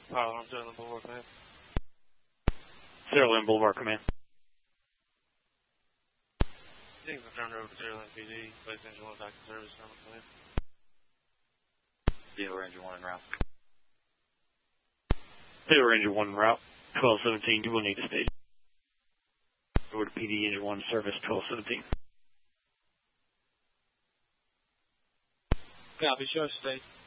Pilot on Sterling Boulevard, command. Sterling Boulevard, command. Things are turned over to Sterling PD. Place engine 1 back to service, command. Theodore engine 1 en route. Theodore engine 1 en route. 1217, you will need to stage. Over to PD engine 1 service, 1217. Copy, show state.